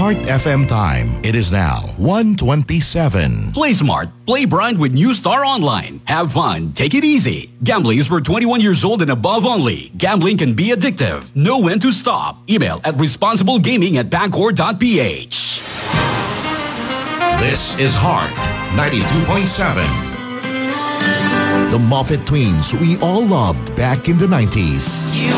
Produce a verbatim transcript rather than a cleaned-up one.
Heart F M time. It is now one twenty-seven. Play smart. Play blind with New Star Online. Have fun. Take it easy. Gambling is for twenty-one years old and above only. Gambling can be addictive. Know when to stop. Email at responsiblegaming at bancor dot p h. This is Heart ninety-two point seven. The Moffat Twins we all loved back in the nineties.